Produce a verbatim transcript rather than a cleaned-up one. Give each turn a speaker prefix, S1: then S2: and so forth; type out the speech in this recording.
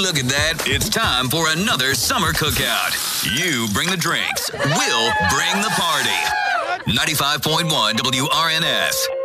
S1: look at that. It's time for another summer cookout. You bring the drinks. We'll bring the party. ninety-five point one W R N S.